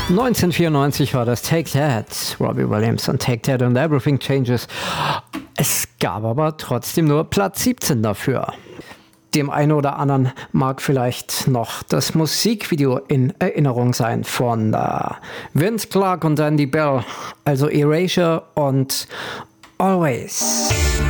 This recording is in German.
1994 war das Take That, Robbie Williams und Take That and Everything Changes. Es gab aber trotzdem nur Platz 17 dafür. Dem einen oder anderen mag vielleicht noch das Musikvideo in Erinnerung sein von Vince Clarke und Andy Bell, also Erasure und Always.